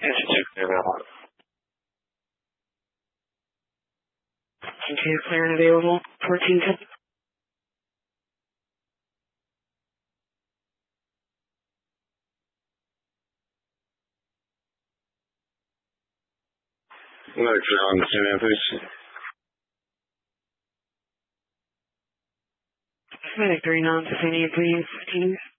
Okay, clear and available. 1410. Next round, please. Medic 39, if you need, please. 15.